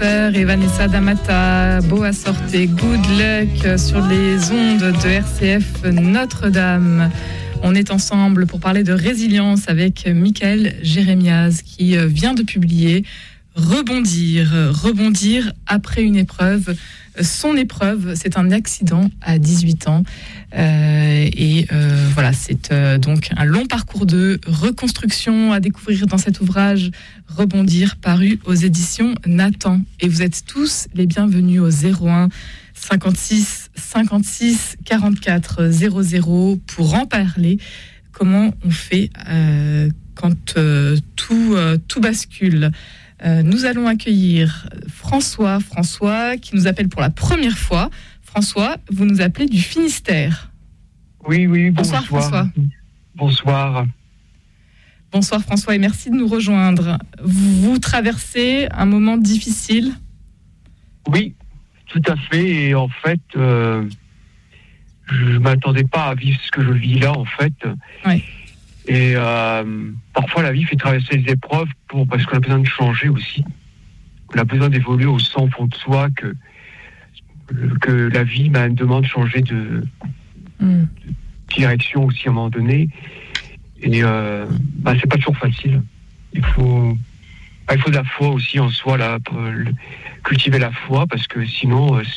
Cooper et Vanessa D'Amata, Boa Sorte, Good Luck sur les ondes de RCF Notre-Dame. On est ensemble pour parler de résilience avec Michael Jérémiaz qui vient de publier Rebondir après une épreuve. Son épreuve, c'est un accident à 18 ans. Voilà, c'est donc un long parcours de reconstruction à découvrir dans cet ouvrage Rebondir, paru aux éditions Nathan. Et vous êtes tous les bienvenus au 01 56 56 44 00 pour en parler. Comment on fait quand tout bascule? Nous allons accueillir François qui nous appelle pour la première fois. François, vous nous appelez du Finistère. Oui, bonsoir François. Bonsoir. Bonsoir François et merci de nous rejoindre. Vous traversez un moment difficile? Oui, tout à fait. Et en fait, je ne m'attendais pas à vivre ce que je vis là, en fait. Oui. Et parfois, la vie fait traverser les épreuves parce qu'on a besoin de changer aussi. On a besoin d'évoluer au fond de soi, que la vie me demande de changer de direction aussi à un moment donné. Et c'est pas toujours facile. Il faut de la foi aussi en soi, là, pour cultiver la foi, parce que sinon,